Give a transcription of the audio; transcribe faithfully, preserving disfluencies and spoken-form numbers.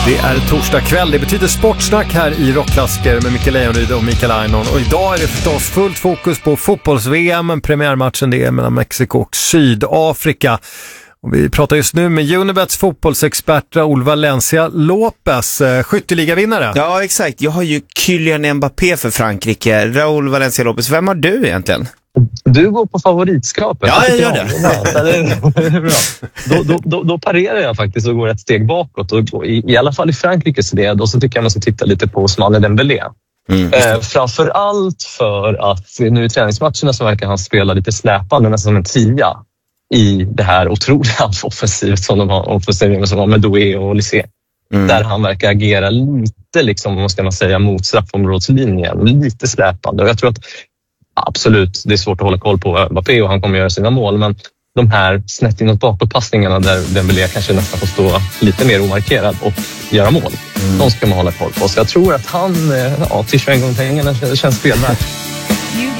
Det är torsdag kväll, det betyder sportsnack här i Rockklassiker med Mikael Lejonryd och Mikael Ainon. Och idag är det förstås fullt fokus på fotbolls-V M, premiärmatchen det är mellan Mexiko och Sydafrika. Och vi pratar just nu med Unibets fotbollsexpert Raúl Valencia Lopez, skytteligavinnare. Ja, exakt. Jag har ju Kylian Mbappé för Frankrike. Raúl Valencia Lopez, vem har du egentligen? Du går på favoritskapet. Ja, jag gör det. Ja, det är bra. Då, då, då, då parerar jag faktiskt och går ett steg bakåt. Och i, I alla fall i Frankrikes led. Och så tycker jag man ska titta lite på Ousmane Dembélé. Mm. Eh, framförallt för att nu i träningsmatcherna så verkar han spela lite släpande, nästan som en tia i det här otroliga offensivet som de har, offensivet som har med Doué och Lissé. Mm. Där han verkar agera lite, liksom, vad ska man säga, mot straffområdslinjen. Lite släpande. Och jag tror att absolut, det är svårt att hålla koll på Mbappé och han kommer göra sina mål, men de här snett inåt bakåtpassningarna där Dembélé kanske nästan får stå lite mer omarkerad och göra mål. Mm. De ska man hålla koll på. Så jag tror att han, ja, till tjugo gånger pengarna känns spelvärt.